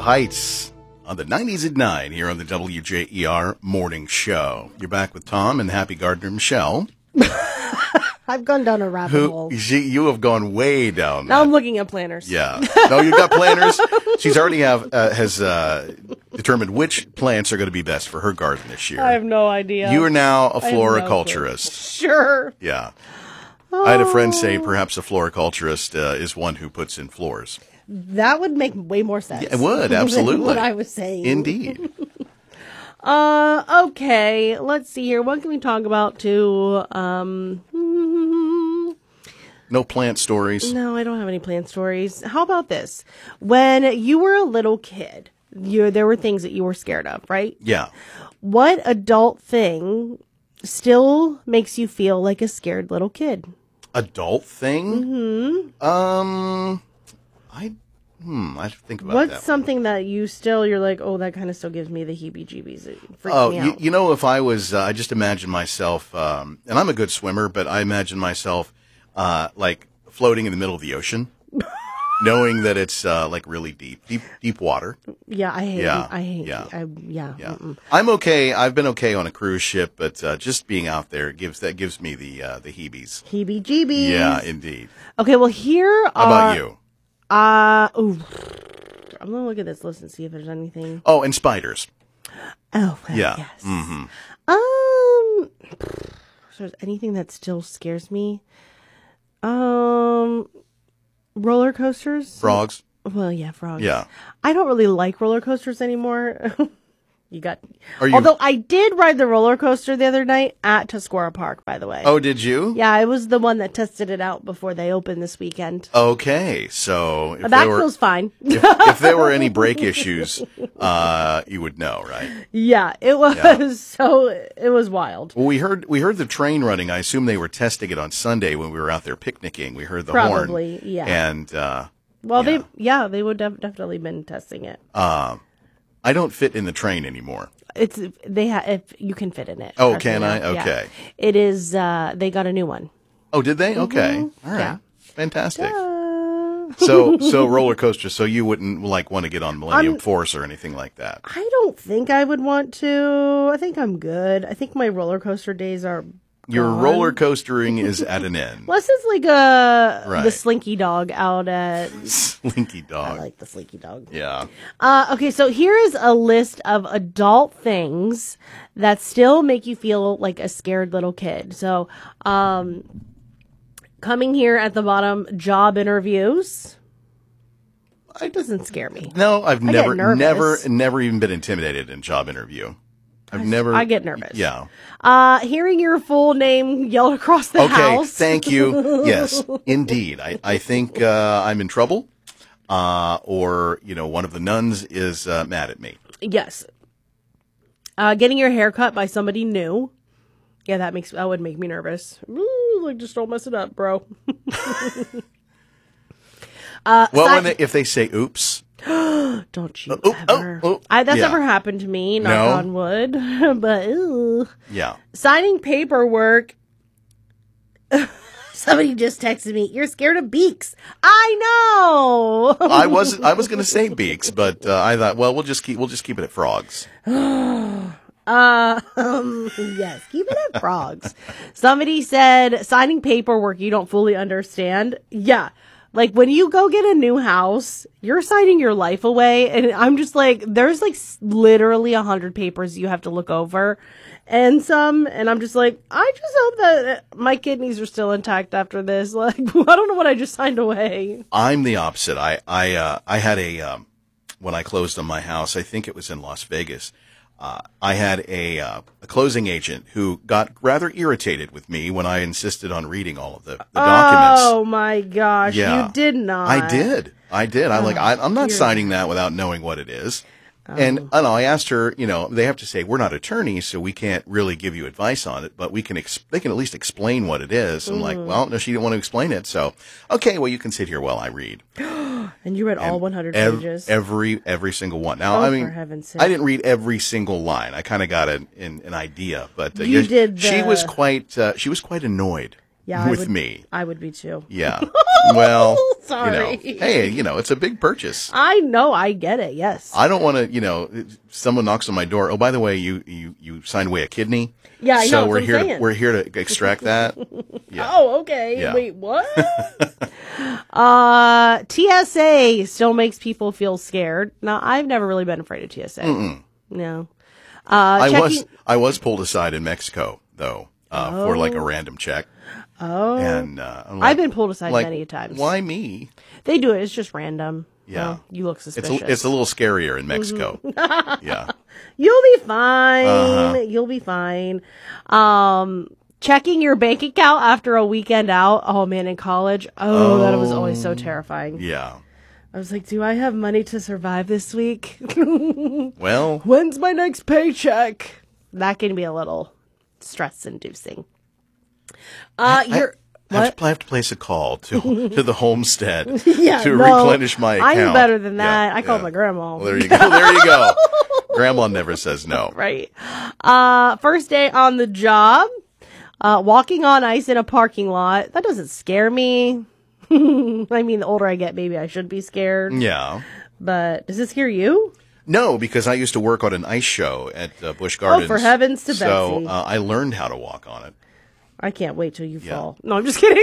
Heights on the 90s at 9 here on the WJER Morning Show. You're back with Tom and happy gardener Michelle. I've gone down a rabbit hole. You have gone way down. Now I'm looking at planners. Yeah. No, you've got planners. She's already has determined which plants are going to be best for her garden this year. I have no idea. You are now a floriculturist. Sure. Yeah. I had a friend say perhaps a floriculturist is one who puts in floors. That would make way more sense. Yeah, it would, absolutely. Than what I was saying. Indeed. Okay. Let's see here. What can we talk about too? No plant stories. No, I don't have any plant stories. How about this? When you were a little kid, there were things that you were scared of, right? Yeah. What adult thing still makes you feel like a scared little kid? Adult thing? Mm-hmm. I think about that. What's something that you're like, oh, that kind of still gives me the heebie-jeebies. It freaks me out. You know, if I was, I just imagine myself, and I'm a good swimmer, but I imagine myself, like floating in the middle of the ocean, knowing that it's, like really deep water. Yeah, I hate it. Yeah. Yeah. I'm okay. I've been okay on a cruise ship, but, just being out there gives me the heebies. Heebie-jeebies. Yeah, indeed. Okay, well, here How about you? I'm going to look at this list and see if there's anything. Oh, and spiders. Oh, well, Yeah. yes. Mm-hmm. If there's anything that still scares me. Roller coasters. Frogs. Well, yeah, frogs. Yeah. I don't really like roller coasters anymore. Are you? Although I did ride the roller coaster the other night at Tuscarora Park, by the way. Oh, did you? Yeah, I was the one that tested it out before they opened this weekend. Okay, so if that feels fine. if there were any brake issues, you would know, right? Yeah, it was. Yeah. So it was wild. Well, we heard the train running. I assume they were testing it on Sunday when we were out there picnicking. We heard the horn. Probably, yeah. And they would have definitely been testing it. I don't fit in the train anymore. If you can fit in it. Oh, can I? Okay. Yeah. It is. They got a new one. Oh, did they? Mm-hmm. Okay. All right. Yeah. Fantastic. So roller coaster. So you wouldn't want to get on Millennium Force or anything like that? I don't think I would want to. I think I'm good. I think my roller coaster days are. Your gone. roller coastering is at an end. Unless it's like the Slinky Dog out at Slinky Dog. I like the Slinky Dog. Yeah. Okay, so here is a list of adult things that still make you feel like a scared little kid. So, coming here at the bottom, job interviews. It doesn't scare me. No, I've I get nervous. never even been intimidated in a job interview. I get nervous. Yeah. Hearing your full name yelled across the house. Okay, thank you. Yes, indeed. I think I'm in trouble, or one of the nuns is mad at me. Yes. Getting your hair cut by somebody new. Yeah, that would make me nervous. Ooh, just don't mess it up, bro. If they say oops. Don't you ever. That's never happened to me, knock on wood. But, ooh. Yeah. Signing paperwork. Somebody just texted me, you're scared of beaks. I know. I was going to say beaks, but I thought, well, we'll just keep it at frogs. Yes, keep it at frogs. Somebody said signing paperwork you don't fully understand. Yeah. Like, when you go get a new house, you're signing your life away, and I'm just like, there's, literally 100 papers you have to look over, and I'm just like, I just hope that my kidneys are still intact after this. Like, I don't know what I just signed away. I'm the opposite. I had when I closed on my house, I think it was in Las Vegas, I had a closing agent who got rather irritated with me when I insisted on reading all of the documents. Oh my gosh, yeah. You did not. I did. I'm not signing that without knowing what it is. And I asked her, they have to say, we're not attorneys, so we can't really give you advice on it, but they can at least explain what it is. I'm like, well, no, she didn't want to explain it. So, okay, well, you can sit here while I read. And you read all 100 pages? Every single one. Now, for heaven's sake. I didn't read every single line. I kind of got an idea, but you did. She was quite annoyed. Yeah, with me. I would be too. Yeah. Well, Sorry. hey, it's a big purchase. I know, I get it. Yes. I don't want to, someone knocks on my door. Oh, by the way, you signed away a kidney. Yeah, I know. So Saying. we're here to extract that. Yeah. Oh, okay. Yeah. Wait, what? TSA still makes people feel scared. Now, I've never really been afraid of TSA. Mm-mm. No. I was pulled aside in Mexico though, for like a random check. Oh. And I've been pulled aside many times. Why me? They do it. It's just random. Yeah. Well, you look suspicious. It's a little scarier in Mexico. Yeah. You'll be fine. Uh-huh. You'll be fine. Checking your bank account after a weekend out. Oh man, in college. Oh, that was always so terrifying. Yeah. I was like, do I have money to survive this week? Well, When's my next paycheck? That can be a little stress inducing. I have to place a call to the homestead Yeah, to no, replenish my account. I'm better than that. Yeah, I called yeah. my grandma. Well, there you go. There you go. Grandma never says no. Right. First day on the job. Walking on ice in a parking lot. That doesn't scare me. I mean, the older I get, maybe I should be scared. Yeah. But does it scare you? No, because I used to work on an ice show at Busch Gardens. Oh, for heavens to Betsy. So I learned how to walk on it. I can't wait till you fall. No, I'm just kidding.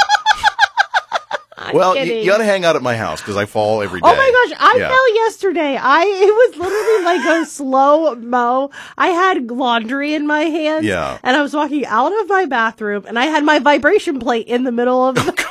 Well, kidding. you got to hang out at my house because I fall every day. Oh my gosh, I Yeah. fell yesterday. It was literally like a slow mo. I had laundry in my hands. Yeah. And I was walking out of my bathroom and I had my vibration plate in the middle of the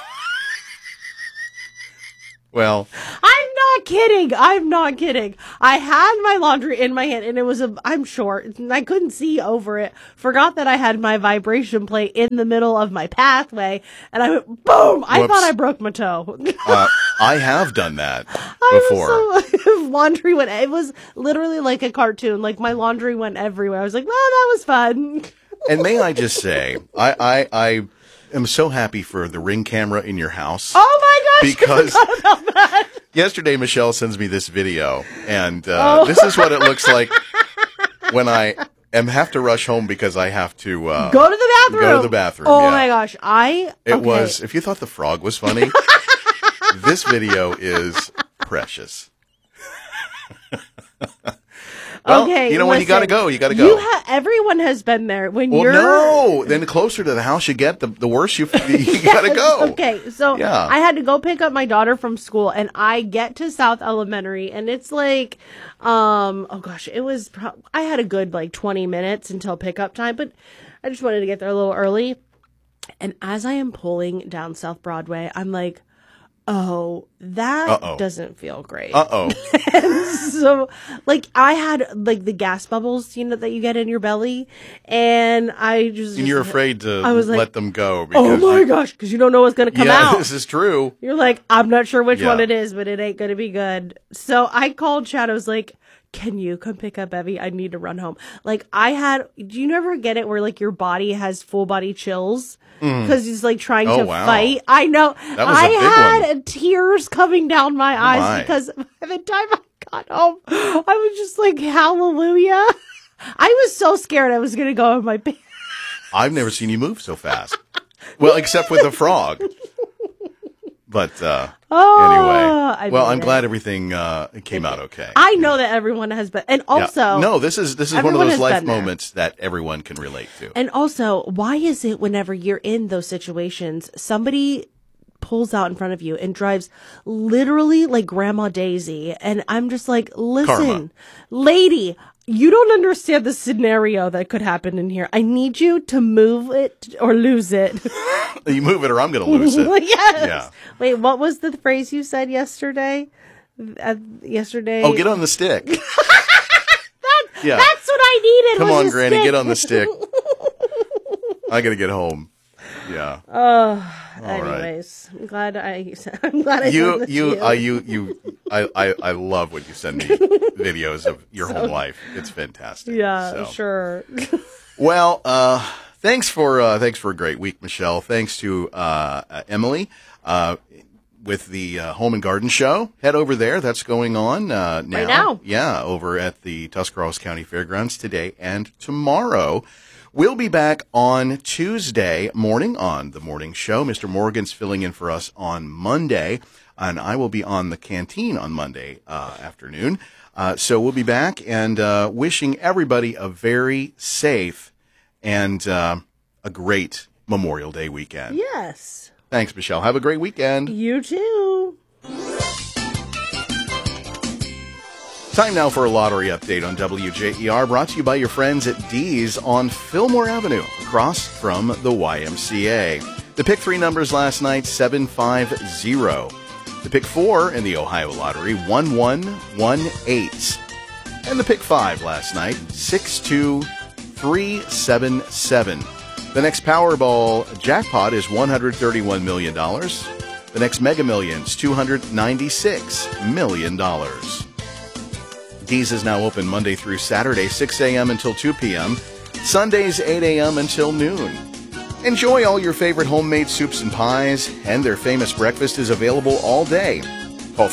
Well, I'm not kidding. I had my laundry in my hand and it was I'm short and I couldn't see over it. Forgot that I had my vibration plate in the middle of my pathway and I went boom. I Whoops. thought I broke my toe. I have done that before. Laundry went, it was literally like a cartoon. Like my laundry went everywhere. I was like, well, that was fun. And may I just say, I am so happy for the Ring camera in your house. Oh my gosh. Because I forgot about that. yesterday Michelle sends me this video, and this is what it looks like when I have to rush home because I have to Go to the bathroom. Go to the bathroom. Oh yeah. my gosh. It was, if you thought the frog was funny, this video is precious. Well, okay, when you gotta go, you gotta go. Everyone has been there. When Well, you're no. Then the closer to the house you get, the worse you gotta go. Okay, so Yeah. I had to go pick up my daughter from school, and I get to South Elementary, and it's like, oh gosh, it was. I had a good like 20 minutes until pickup time, but I just wanted to get there a little early. And as I am pulling down South Broadway, I'm like, oh, that doesn't feel great. So, like, I had, like, the gas bubbles, that you get in your belly, and I just... And you're afraid to let them go. Because oh my gosh, because you don't know what's going to come out. This is true. You're like, I'm not sure which one it is, but it ain't going to be good. So I called Chad. I was like, can you come pick up Evie? I need to run home. Like, do you never get it where, like, your body has full body chills? Because he's like trying to fight. I know. I had tears coming down my eyes because by the time I got home, I was just like, hallelujah. I was so scared I was going to go in my pants. I've never seen you move so fast. Well, except with the frog. But anyway, I'm glad everything came out okay. I know that everyone has been, and also no, this is one of those life moments that everyone can relate to. And also, why is it whenever you're in those situations, somebody pulls out in front of you and drives literally like Grandma Daisy, and I'm just like, listen, lady. You don't understand the scenario that could happen in here. I need you to move it or lose it. You move it or I'm going to lose it. Yes. Yeah. Wait, what was the phrase you said yesterday? Yesterday? Oh, get on the stick. That's what I needed. Come on, Granny, get on the stick. I got to get home. Yeah. Anyways, right. I'm glad I sent this to you. I love when you send me videos of your home life. It's fantastic. Yeah, sure. Well, thanks for a great week, Michelle. Thanks to Emily with the Home and Garden Show. Head over there. That's going on now. Right now. Yeah, over at the Tuscarawas County Fairgrounds today and tomorrow. We'll be back on Tuesday morning on the morning show. Mr. Morgan's filling in for us on Monday, and I will be on the canteen on Monday afternoon. So we'll be back and wishing everybody a very safe and a great Memorial Day weekend. Yes. Thanks, Michelle. Have a great weekend. You too. Time now for a lottery update on WJER, brought to you by your friends at Dee's on Fillmore Avenue, across from the YMCA. The pick 3 numbers last night, 750. The pick 4 in the Ohio Lottery, 1118. And the pick 5 last night, 62377. The next Powerball jackpot is $131 million. The next Mega Millions, $296 million. Dee's is now open Monday through Saturday, 6 a.m. until 2 p.m., Sundays, 8 a.m. until noon. Enjoy all your favorite homemade soups and pies, and their famous breakfast is available all day. Call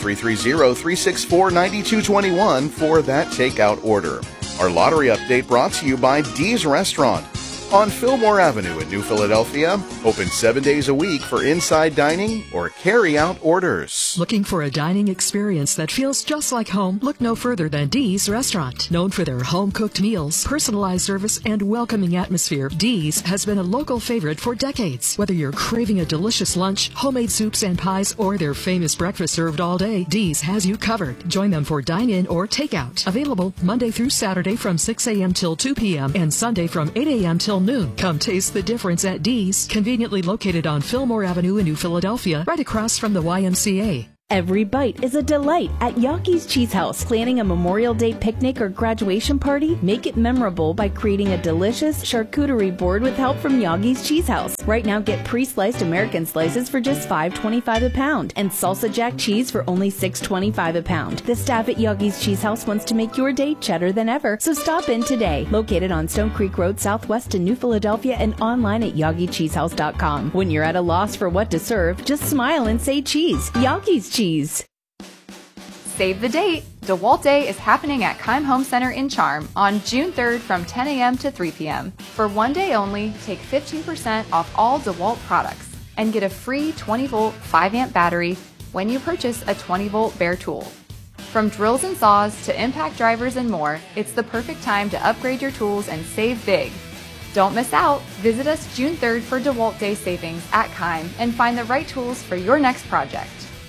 330-364-9221 for that takeout order. Our lottery update brought to you by Dee's Restaurant on Fillmore Avenue in New Philadelphia. Open 7 days a week for inside dining or carry-out orders. Looking for a dining experience that feels just like home? Look no further than Dee's Restaurant. Known for their home-cooked meals, personalized service, and welcoming atmosphere, Dee's has been a local favorite for decades. Whether you're craving a delicious lunch, homemade soups and pies, or their famous breakfast served all day, Dee's has you covered. Join them for dine-in or takeout. Available Monday through Saturday from 6 a.m. till 2 p.m. and Sunday from 8 a.m. till noon. Come taste the difference at Dee's, conveniently located on Fillmore Avenue in New Philadelphia, right across from the YMCA. Every bite is a delight at Yogi's Cheese House. Planning a Memorial Day picnic or graduation party? Make it memorable by creating a delicious charcuterie board with help from Yogi's Cheese House. Right now, get pre-sliced American slices for just $5.25 a pound and salsa jack cheese for only $6.25 a pound. The staff at Yogi's Cheese House wants to make your day cheddar than ever, so stop in today. Located on Stone Creek Road Southwest in New Philadelphia and online at YogiCheesehouse.com. When you're at a loss for what to serve, just smile and say cheese. Yogi's Cheese. Save the date! DeWalt Day is happening at Keim Home Center in Charm on June 3rd from 10 a.m. to 3 p.m. For one day only, take 15% off all DeWalt products and get a free 20-volt 5-amp battery when you purchase a 20-volt bare tool. From drills and saws to impact drivers and more, it's the perfect time to upgrade your tools and save big. Don't miss out! Visit us June 3rd for DeWalt Day savings at Keim and find the right tools for your next project.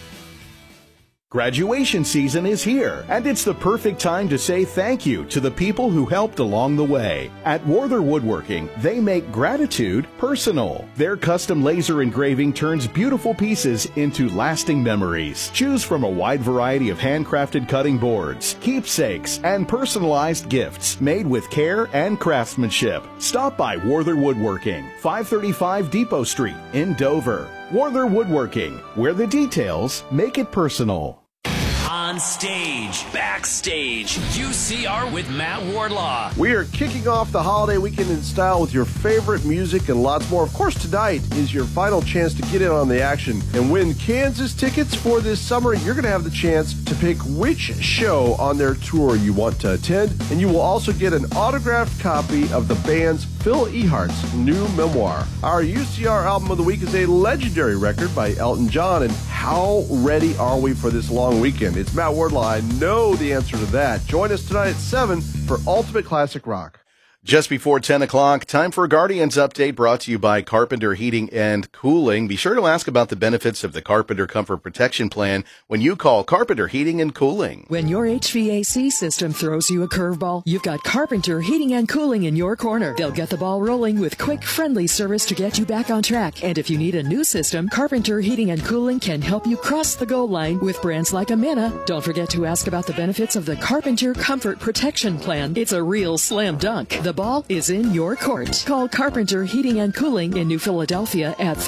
Graduation season is here, and it's the perfect time to say thank you to the people who helped along the way. At Werther Woodworking, they make gratitude personal. Their custom laser engraving turns beautiful pieces into lasting memories. Choose from a wide variety of handcrafted cutting boards, keepsakes, and personalized gifts made with care and craftsmanship. Stop by Werther Woodworking, 535 Depot Street in Dover. Werther Woodworking, where the details make it personal. On stage, backstage, UCR with Matt Wardlaw. We are kicking off the holiday weekend in style with your favorite music and lots more. Of course, tonight is your final chance to get in on the action and win Kansas tickets for this summer. You're going to have the chance to pick which show on their tour you want to attend, and you will also get an autographed copy of the band's Phil Ehart's new memoir. Our UCR album of the week is a legendary record by Elton John, and how ready are we for this long weekend? It's Matt Wardlaw. I know the answer to that. Join us tonight at 7 for Ultimate Classic Rock. Just before 10 o'clock, time for a Guardians update brought to you by Carpenter Heating and Cooling. Be sure to ask about the benefits of the Carpenter Comfort Protection Plan when you call Carpenter Heating and Cooling. When your HVAC system throws you a curveball, you've got Carpenter Heating and Cooling in your corner. They'll get the ball rolling with quick, friendly service to get you back on track. And if you need a new system, Carpenter Heating and Cooling can help you cross the goal line with brands like Amana. Don't forget to ask about the benefits of the Carpenter Comfort Protection Plan. It's a real slam dunk. The ball is in your court. Call Carpenter Heating and Cooling in New Philadelphia at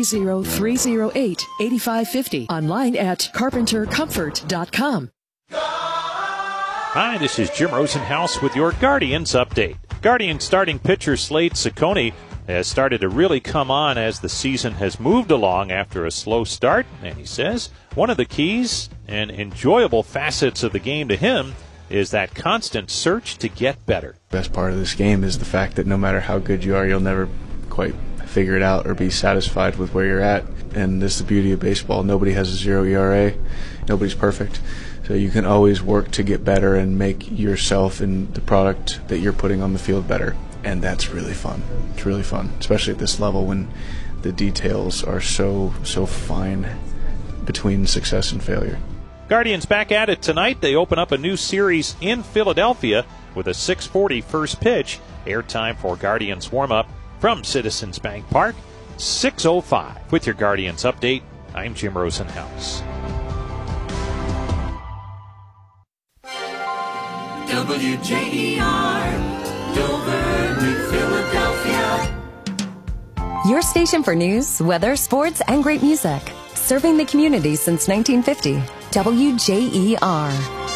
330-308-8550. Online at carpentercomfort.com. Hi, this is Jim Rosenhaus with your Guardians update. Guardians starting pitcher Slade Ciccone has started to really come on as the season has moved along after a slow start, and he says one of the keys and enjoyable facets of the game to him is that constant search to get better. Best part of this game is the fact that no matter how good you are, you'll never quite figure it out or be satisfied with where you're at. And this is the beauty of baseball. Nobody has a 0 ERA. Nobody's perfect. So you can always work to get better and make yourself and the product that you're putting on the field better. And that's really fun. It's really fun, especially at this level when the details are so fine between success and failure. Guardians back at it tonight. They open up a new series in Philadelphia with a 6:40 first pitch. Airtime for Guardians warm-up from Citizens Bank Park, 6:05. With your Guardians update, I'm Jim Rosenhaus. WJER, Dover, New Philadelphia. Your station for news, weather, sports, and great music. Serving the community since 1950. WJER.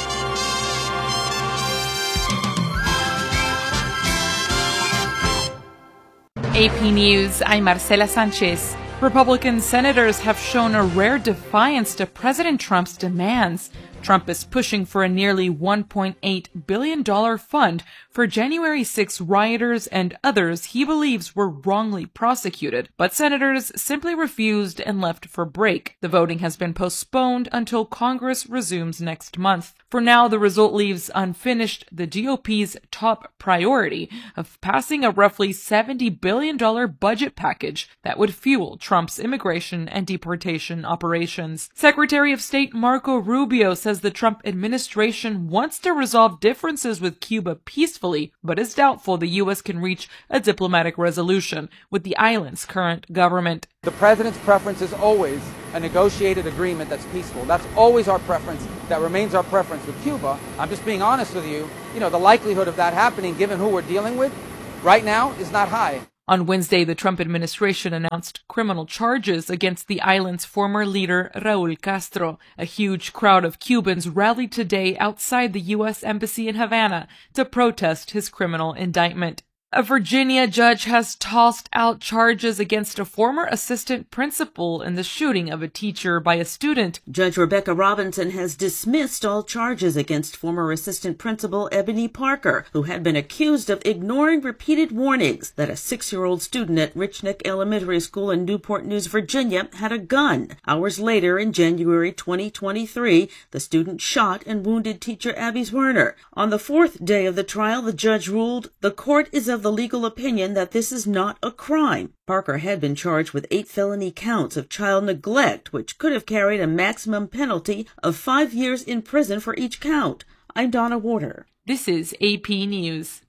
AP News, I'm Marcela Sanchez. Republican senators have shown a rare defiance to President Trump's demands. Trump is pushing for a nearly $1.8 billion fund for January 6 rioters and others he believes were wrongly prosecuted. But senators simply refused and left for break. The voting has been postponed until Congress resumes next month. For now, the result leaves unfinished the GOP's top priority of passing a roughly $70 billion budget package that would fuel Trump's immigration and deportation operations. Secretary of State Marco Rubio says the Trump administration wants to resolve differences with Cuba peacefully, but is doubtful the U.S. can reach a diplomatic resolution with the island's current government. The president's preference is always a negotiated agreement that's peaceful. That's always our preference. That remains our preference with Cuba. I'm just being honest with you. The likelihood of that happening, given who we're dealing with right now, is not high. On Wednesday, the Trump administration announced criminal charges against the island's former leader, Raul Castro. A huge crowd of Cubans rallied today outside the U.S. Embassy in Havana to protest his criminal indictment. A Virginia judge has tossed out charges against a former assistant principal in the shooting of a teacher by a student. Judge Rebecca Robinson has dismissed all charges against former assistant principal Ebony Parker, who had been accused of ignoring repeated warnings that a 6-year-old student at Rich Neck Elementary School in Newport News, Virginia, had a gun. Hours later, in January 2023, the student shot and wounded teacher Abby Werner. On the fourth day of the trial, the judge ruled the court is of the legal opinion that this is not a crime. Parker had been charged with 8 felony counts of child neglect, which could have carried a maximum penalty of 5 years in prison for each count. I'm Donna Warder. This is AP News.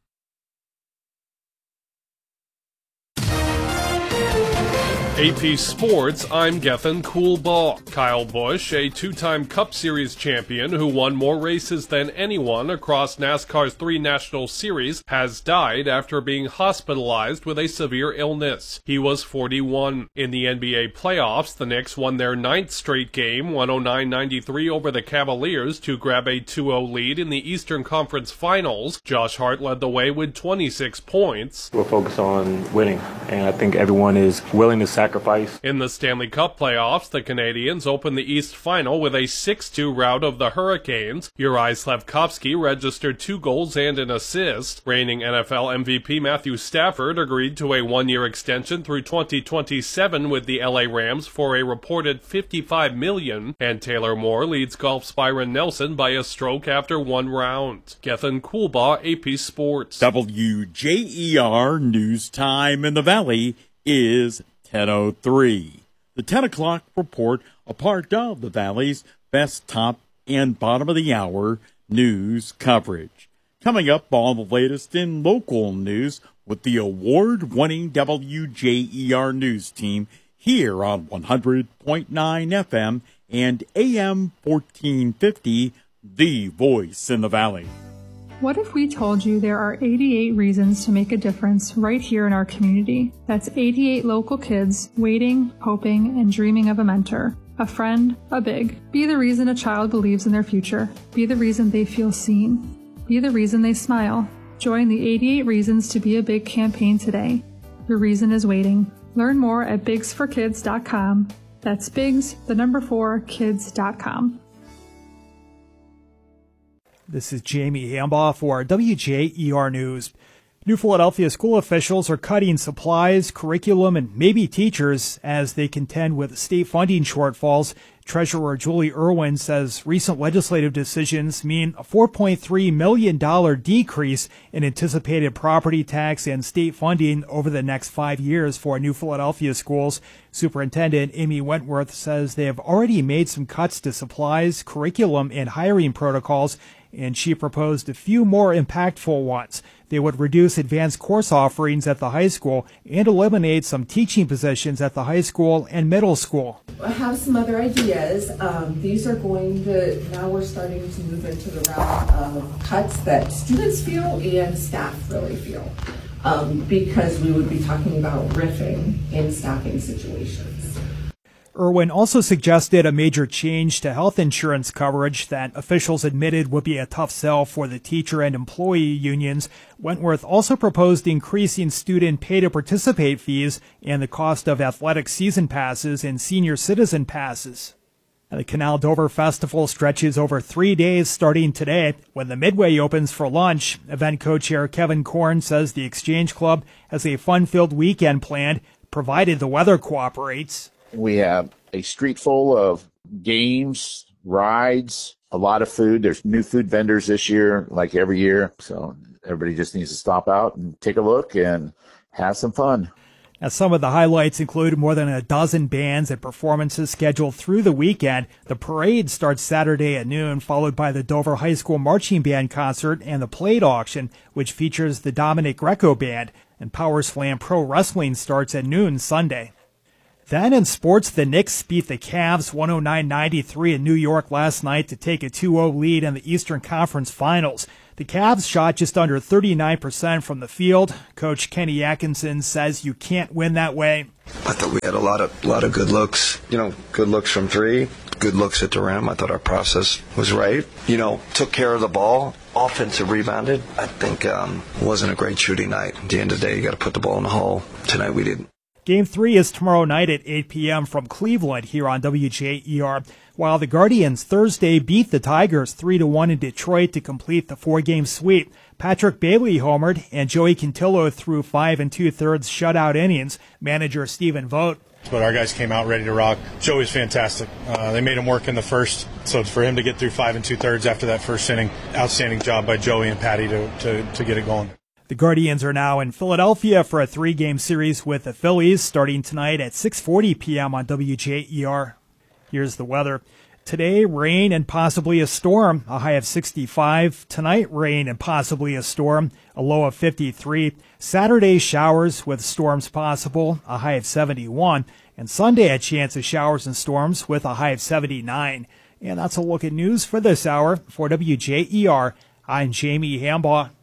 AP Sports, I'm Gethin Coolbaugh. Kyle Busch, a 2-time Cup Series champion who won more races than anyone across NASCAR's 3 National Series, has died after being hospitalized with a severe illness. He was 41. In the NBA playoffs, the Knicks won their 9th straight game, 109-93 over the Cavaliers to grab a 2-0 lead in the Eastern Conference Finals. Josh Hart led the way with 26 points. We're focused on winning, and I think everyone is willing to sacrifice. In the Stanley Cup playoffs, the Canadiens opened the East Final with a 6-2 rout of the Hurricanes. Juraj Slafkovsky registered 2 goals and an assist. Reigning NFL MVP Matthew Stafford agreed to a 1-year extension through 2027 with the LA Rams for a reported $55 million. And Taylor Moore leads golf's Byron Nelson by a stroke after 1 round. Gethin Coolbaugh, AP Sports. WJER News Time in the Valley is 10:03. The 10 o'clock report, a part of the Valley's best top and bottom of the hour news coverage. Coming up, all the latest in local news with the award-winning WJER news team here on 100.9 FM and AM 1450, The Voice in the Valley. What if we told you there are 88 reasons to make a difference right here in our community? That's 88 local kids waiting, hoping, and dreaming of a mentor, a friend, a big. Be the reason a child believes in their future. Be the reason they feel seen. Be the reason they smile. Join the 88 Reasons to Be a Big campaign today. Your reason is waiting. Learn more at bigsforkids.com. That's bigs, the number 4, kids.com. This is Jamie Hambaugh for WJER News. New Philadelphia school officials are cutting supplies, curriculum, and maybe teachers as they contend with state funding shortfalls. Treasurer Julie Irwin says recent legislative decisions mean a $4.3 million decrease in anticipated property tax and state funding over the next 5 years for New Philadelphia schools. Superintendent Amy Wentworth says they have already made some cuts to supplies, curriculum, and hiring protocols, and she proposed a few more impactful ones. They would reduce advanced course offerings at the high school and eliminate some teaching positions at the high school and middle school. I have some other ideas. These are going to, now we're starting to move into the realm of cuts that students feel and staff really feel, because we would be talking about riffing in staffing situations. Irwin also suggested a major change to health insurance coverage that officials admitted would be a tough sell for the teacher and employee unions. Wentworth also proposed increasing student pay-to-participate fees and the cost of athletic season passes and senior citizen passes. The Canal Dover Festival stretches over 3 days starting today when the Midway opens for lunch. Event co-chair Kevin Korn says the Exchange Club has a fun-filled weekend planned, provided the weather cooperates. We have a street full of games, rides, a lot of food. There's new food vendors this year, like every year. So everybody just needs to stop out and take a look and have some fun. As some of the highlights include more than a dozen bands and performances scheduled through the weekend. The parade starts Saturday at noon, followed by the Dover High School Marching Band concert and the Plate Auction, which features the Dominic Greco Band. And Power Slam Pro Wrestling starts at noon Sunday. Then in sports, the Knicks beat the Cavs 109-93 in New York last night to take a 2-0 lead in the Eastern Conference Finals. The Cavs shot just under 39% from the field. Coach Kenny Atkinson says you can't win that way. I thought we had a lot of good looks. Good looks from three, good looks at the rim. I thought our process was right. Took care of the ball. Offensive rebounded. I think wasn't a great shooting night. At the end of the day, you got to put the ball in the hole. Tonight we didn't. Game 3 is tomorrow night at 8 p.m. from Cleveland here on WJER, while the Guardians Thursday beat the Tigers 3-1 in Detroit to complete the 4-game sweep. Patrick Bailey homered, and Joey Cantillo threw 5 2/3 shutout innings. Manager Stephen Vogt. But our guys came out ready to rock. Joey's fantastic. They made him work in the first, so for him to get through 5 2/3 after that first inning, outstanding job by Joey and Patty to get it going. The Guardians are now in Philadelphia for a 3-game series with the Phillies starting tonight at 6:40 p.m. on WJER. Here's the weather. Today, rain and possibly a storm, a high of 65. Tonight, rain and possibly a storm, a low of 53. Saturday, showers with storms possible, a high of 71. And Sunday, a chance of showers and storms with a high of 79. And that's a look at news for this hour. For WJER, I'm Jamie Hambaugh.